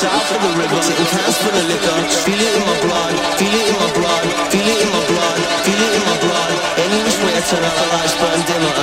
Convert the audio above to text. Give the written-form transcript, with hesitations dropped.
south of the river, taking cans for the liquor. Feel it in my blood, feel it in my blood, feel it in my blood, feel it in my blood. Any which way I turn out, the lights burn dimmer.